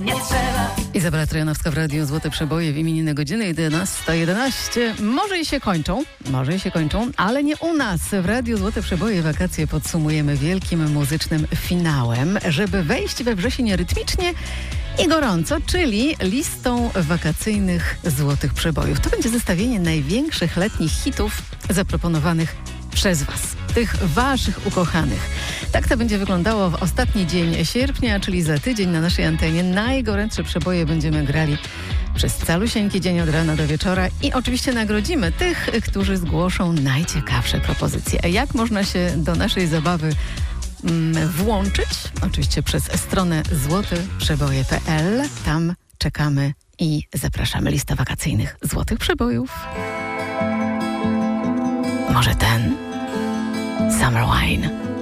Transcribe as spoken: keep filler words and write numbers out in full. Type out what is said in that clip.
nie trzeba. Izabela Trojanowska w Radiu Złote Przeboje w imieniny godziny jedenasta jedenaście. Może i się kończą, może i się kończą, ale nie u nas. W Radiu Złote Przeboje wakacje podsumujemy wielkim muzycznym finałem, żeby wejść we wrzesień rytmicznie i gorąco, czyli listą wakacyjnych Złotych Przebojów. To będzie zestawienie największych letnich hitów zaproponowanych przez Was, tych Waszych ukochanych. Tak to będzie wyglądało w ostatni dzień sierpnia, czyli za tydzień na naszej antenie. Najgorętsze przeboje będziemy grali przez calusieńki dzień od rana do wieczora i oczywiście nagrodzimy tych, którzy zgłoszą najciekawsze propozycje. Jak można się do naszej zabawy mm, włączyć? Oczywiście przez stronę złote przeboje kropka pe el. Tam czekamy i zapraszamy. Lista wakacyjnych Złotych Przebojów. Może ten Summer Wine.